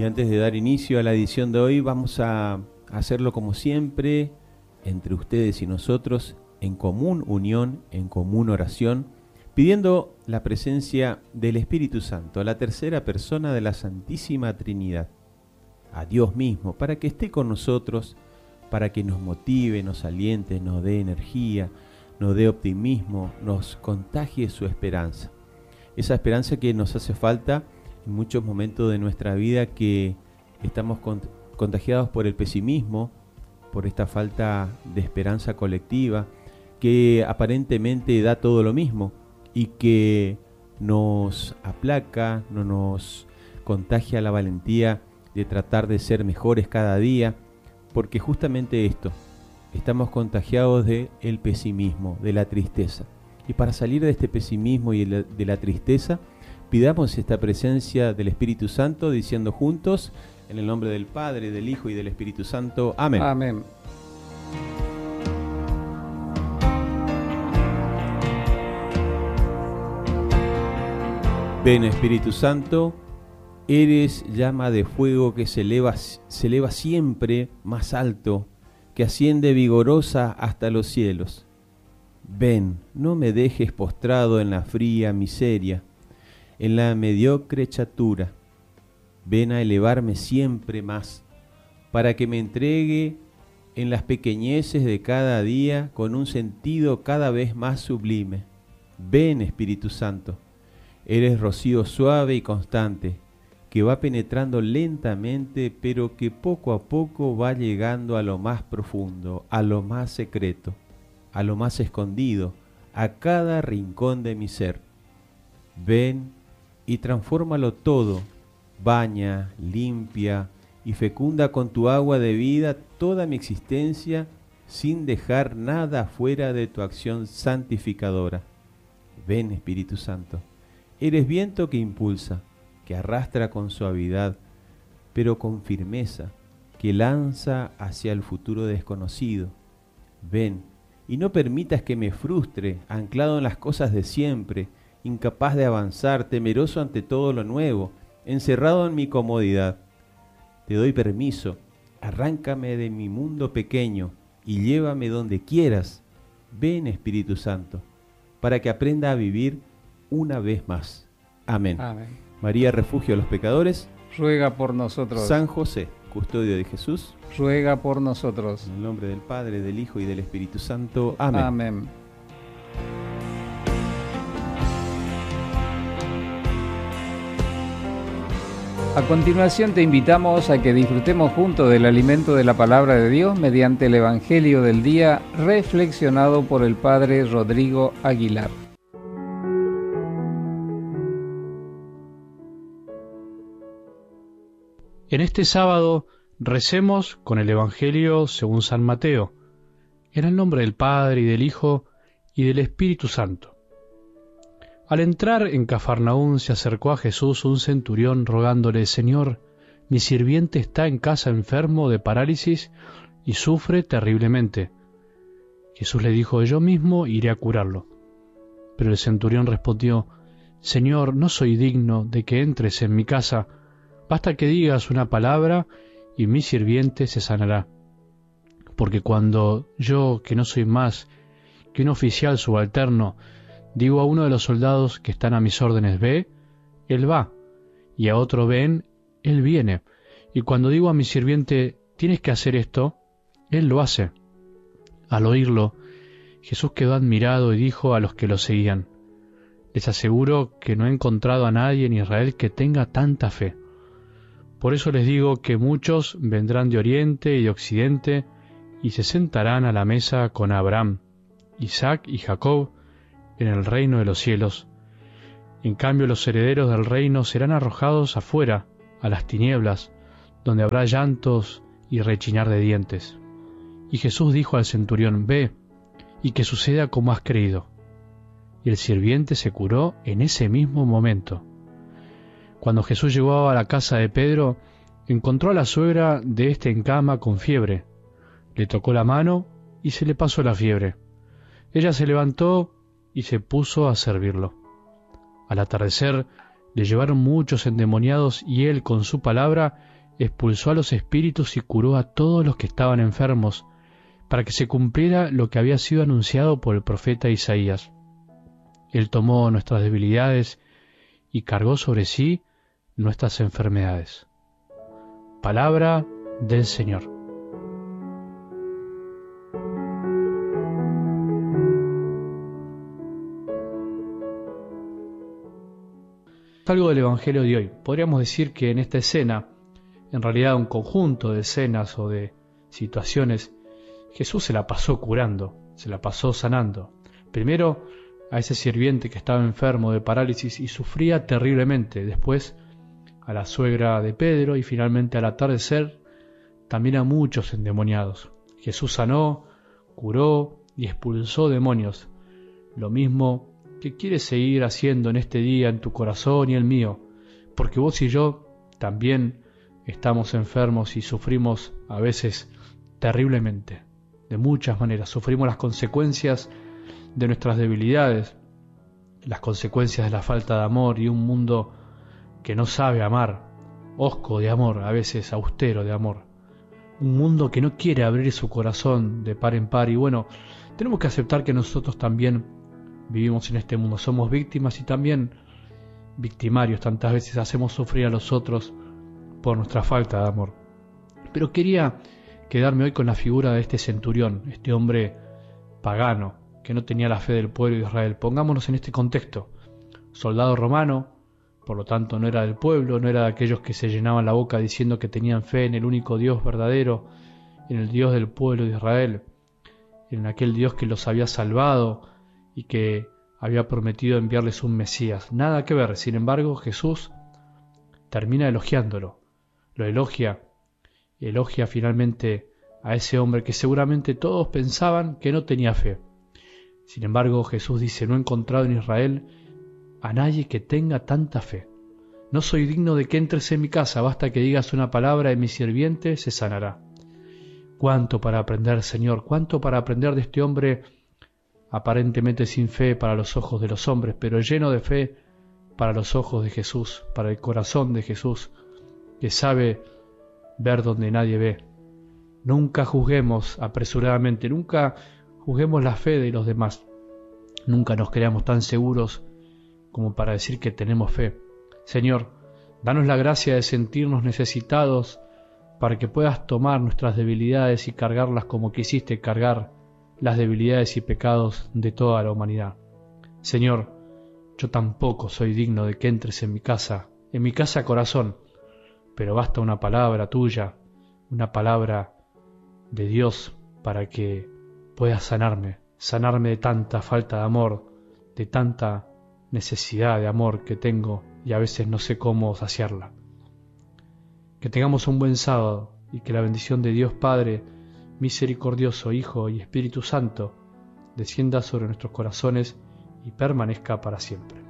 antes de dar inicio a la edición de hoy, vamos a hacerlo como siempre, entre ustedes y nosotros, en común unión, en común oración, pidiendo la presencia del Espíritu Santo, la tercera persona de la Santísima Trinidad, a Dios mismo, para que esté con nosotros, para que nos motive, nos aliente, nos dé energía, nos dé optimismo, nos contagie su esperanza. Esa esperanza que nos hace falta en muchos momentos de nuestra vida, que estamos contagiados por el pesimismo, por esta falta de esperanza colectiva, que aparentemente da todo lo mismo y que nos aplaca, no nos contagia la valentía de tratar de ser mejores cada día, porque justamente esto, estamos contagiados del pesimismo, de la tristeza. Y para salir de este pesimismo y de la tristeza, pidamos esta presencia del Espíritu Santo, diciendo juntos, en el nombre del Padre, del Hijo y del Espíritu Santo. Amén. Amén. Ven, Espíritu Santo, eres llama de fuego que se eleva siempre más alto, que asciende vigorosa hasta los cielos. Ven, no me dejes postrado en la fría miseria, en la mediocre chatura. Ven a elevarme siempre más, para que me entregue en las pequeñeces de cada día con un sentido cada vez más sublime. Ven, Espíritu Santo, eres rocío suave y constante, que va penetrando lentamente, pero que poco a poco va llegando a lo más profundo, a lo más secreto, a lo más escondido, a cada rincón de mi ser. Ven y transfórmalo todo, baña, limpia y fecunda con tu agua de vida toda mi existencia, sin dejar nada fuera de tu acción santificadora. Ven, Espíritu Santo, eres viento que impulsa, que arrastra con suavidad, pero con firmeza, que lanza hacia el futuro desconocido. Ven, y no permitas que me frustre, anclado en las cosas de siempre, incapaz de avanzar, temeroso ante todo lo nuevo, encerrado en mi comodidad. Te doy permiso, arráncame de mi mundo pequeño y llévame donde quieras. Ven, Espíritu Santo, para que aprenda a vivir una vez más. Amén. Amén. María, refugio de los pecadores, Ruega por nosotros. San José, custodio de Jesús, Ruega por nosotros. en el nombre del Padre, del Hijo y del Espíritu Santo. Amén. Amén. A continuación te invitamos a que disfrutemos juntos del alimento de la palabra de Dios mediante el Evangelio del día reflexionado por el Padre Rodrigo Aguilar. En este sábado recemos con el Evangelio según San Mateo, en el nombre del Padre y del Hijo y del Espíritu Santo. Al entrar en Cafarnaún se acercó a Jesús un centurión rogándole: Señor, mi sirviente está en casa enfermo de parálisis y sufre terriblemente. Jesús le dijo: yo mismo iré a curarlo. Pero el centurión respondió: Señor, no soy digno de que entres en mi casa, basta que digas una palabra y mi sirviente se sanará. Porque cuando yo, que no soy más que un oficial subalterno, digo a uno de los soldados que están a mis órdenes, ve, él va, y a otro, ven, él viene. Y cuando digo a mi sirviente, tienes que hacer esto, él lo hace. Al oírlo, Jesús quedó admirado y dijo a los que lo seguían: les aseguro que no he encontrado a nadie en Israel que tenga tanta fe. Por eso les digo que muchos vendrán de oriente y de occidente y se sentarán a la mesa con Abraham, Isaac y Jacob en el reino de los cielos. En cambio, los herederos del reino serán arrojados afuera, a las tinieblas, donde habrá llantos y rechinar de dientes. Y Jesús dijo al centurión: ve, y que suceda como has creído. Y el sirviente se curó en ese mismo momento. Cuando Jesús llegó a la casa de Pedro, encontró a la suegra de éste en cama con fiebre. Le tocó la mano y se le pasó la fiebre. Ella se levantó y se puso a servirlo. Al atardecer le llevaron muchos endemoniados y él con su palabra expulsó a los espíritus y curó a todos los que estaban enfermos, para que se cumpliera lo que había sido anunciado por el profeta Isaías. Él tomó nuestras debilidades y cargó sobre sí nuestras enfermedades. Palabra del Señor. Algo del Evangelio de hoy. Podríamos decir que en esta escena, en realidad un conjunto de escenas o de situaciones, Jesús se la pasó curando, se la pasó sanando. Primero a ese sirviente que estaba enfermo de parálisis y sufría terriblemente. Después a la suegra de Pedro y finalmente al atardecer también a muchos endemoniados. Jesús sanó, curó y expulsó demonios. Lo mismo que quiere seguir haciendo en este día en tu corazón y el mío, porque vos y yo también estamos enfermos y sufrimos a veces terriblemente, de muchas maneras. Sufrimos las consecuencias de nuestras debilidades, las consecuencias de la falta de amor y un mundo que no sabe amar, hosco de amor, a veces austero de amor. Un mundo que no quiere abrir su corazón de par en par y bueno, tenemos que aceptar que nosotros también vivimos en este mundo, somos víctimas y también victimarios. Tantas veces hacemos sufrir a los otros por nuestra falta de amor. Pero quería quedarme hoy con la figura de este centurión, este hombre pagano, que no tenía la fe del pueblo de Israel. Pongámonos en este contexto. Soldado romano, por lo tanto no era del pueblo, no era de aquellos que se llenaban la boca diciendo que tenían fe en el único Dios verdadero, en el Dios del pueblo de Israel, en aquel Dios que los había salvado y que había prometido enviarles un Mesías. Nada que ver. Sin embargo, Jesús termina elogiándolo. Lo elogia finalmente a ese hombre que seguramente todos pensaban que no tenía fe. Sin embargo, Jesús dice: no he encontrado en Israel a nadie que tenga tanta fe. No soy digno de que entres en mi casa, basta que digas una palabra y mi sirviente se sanará. Cuánto para aprender, Señor, cuánto para aprender de este hombre aparentemente sin fe para los ojos de los hombres, pero lleno de fe para los ojos de Jesús, para el corazón de Jesús, que sabe ver donde nadie ve. Nunca juzguemos apresuradamente, nunca juzguemos la fe de los demás, nunca nos creamos tan seguros como para decir que tenemos fe. Señor, danos la gracia de sentirnos necesitados para que puedas tomar nuestras debilidades y cargarlas como quisiste cargar las debilidades y pecados de toda la humanidad. Señor, yo tampoco soy digno de que entres en mi casa corazón, pero basta una palabra tuya, una palabra de Dios para que puedas sanarme de tanta falta de amor, de tanta necesidad de amor que tengo y a veces no sé cómo saciarla. Que tengamos un buen sábado y que la bendición de Dios Padre, misericordioso, Hijo y Espíritu Santo, descienda sobre nuestros corazones y permanezca para siempre.